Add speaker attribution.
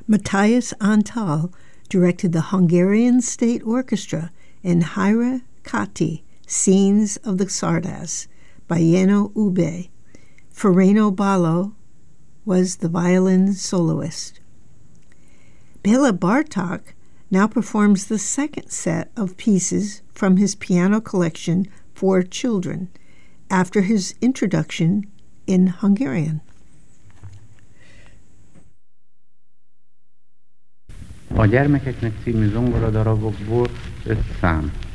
Speaker 1: Matthias Antal directed the Hungarian State Orchestra in Hajrá Kati, Scenes of the Czardas, by Jenő Ube. Ferenc Balló was the violin soloist. Béla Bartók now performs the second set of pieces from his piano collection for children, after his introduction in Hungarian.
Speaker 2: A gyermekeknek című zongoradarabokból 5 szám.